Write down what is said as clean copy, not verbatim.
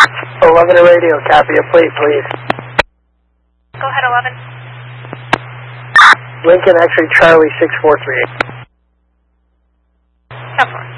11 to radio, copy a plate, please. Go ahead, 11. Lincoln X-ray Charlie 6438. 10-4.